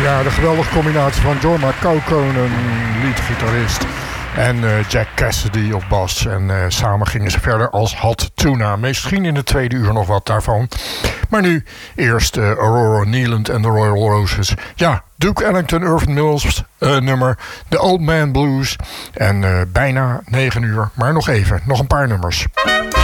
Ja, de geweldige combinatie van Jorma Kaukonen, leadgitarist, en Jack Cassidy op bas. En samen gingen ze verder als Hot Tuna. Misschien in de tweede uur nog wat daarvan. Maar nu eerst Aurora Neeland en de Royal Roses. Ja, Duke Ellington, Irving Mills nummer, The Old Man Blues. En bijna 9 uur, maar nog even, nog een paar nummers.